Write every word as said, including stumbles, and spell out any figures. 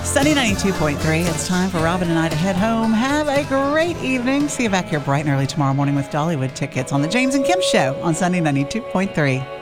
Sunny ninety-two point three. It's time for Robin and I to head home. Have a great evening. See you back here bright and early tomorrow morning with Dollywood tickets on the James and Kim Show on Sunny ninety-two point three.